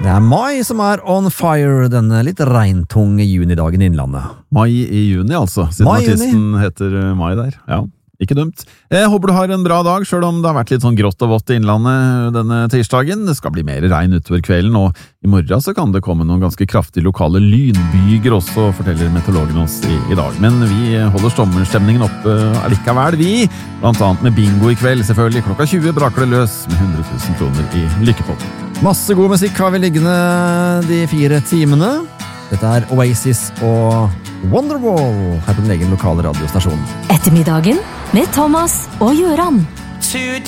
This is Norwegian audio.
Det mai som on fire denne litt regntunge junidagen i Innlandet. Mai i juni altså, siden artisten heter Mai der. Ja, ikke dumt. Jeg håper du har en bra dag, selv om det har vært litt sånn grått og vått i Innlandet denne tirsdagen. Det skal bli mer regn utover kvelden, og i morgen så kan det komme noen ganske kraftige lokale lynbyger også, forteller meteorologen oss i dag. Men vi holder sommerstemningen oppe allikevel, vi. Blant annet med bingo i kveld, selvfølgelig. Klokka 20 braker det løs med 100 000 kroner i lykkepotten. Masse god musikk har vi liggende de 4 timene. Dette Oasis og Wonderwall her på den egen lokale radiostasjon. Ettermiddagen med Thomas og Göran.